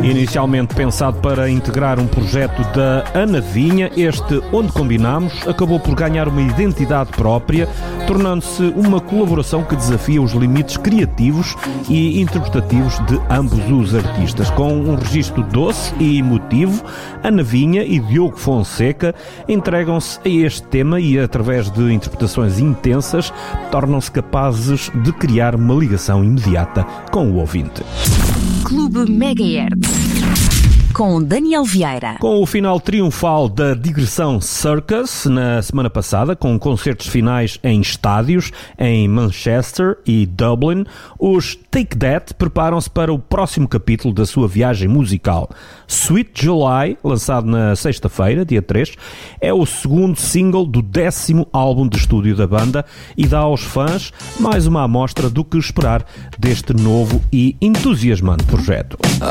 Inicialmente pensado para integrar um projeto da Ana Vinha, este Onde Combinamos acabou por ganhar uma identidade própria, tornando-se uma colaboração que desafia os limites criativos e interpretativos de ambos os artistas. Com um registro doce e emotivo, Ana Vinha e Diogo Fonseca entregam-se a este tema e, através de interpretações intensas, tornam-se capazes de criar uma ligação imediata com o ouvinte. Clube Megahertz, com Daniel Vieira. Com o final triunfal da Digressão Circus na semana passada, com concertos finais em estádios em Manchester e Dublin, os Take That preparam-se para o próximo capítulo da sua viagem musical. Sweet July, lançado na sexta-feira, dia 3, é o segundo single do 10º álbum de estúdio da banda e dá aos fãs mais uma amostra do que esperar deste novo e entusiasmante projeto.